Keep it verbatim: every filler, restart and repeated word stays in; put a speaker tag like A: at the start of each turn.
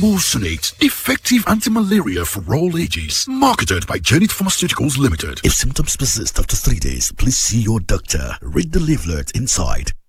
A: Emulsionate, effective anti-malaria for all ages. Marketed by Janet Pharmaceuticals Limited.
B: If symptoms persist after three days, please see your doctor. Read the leaflet inside.